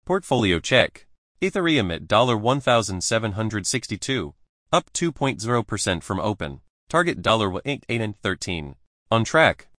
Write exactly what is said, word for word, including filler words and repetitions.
Portfolio check. Ethereum at one thousand seven hundred sixty-two, up two point zero percent from open. Target one eight eight thirteen. On track.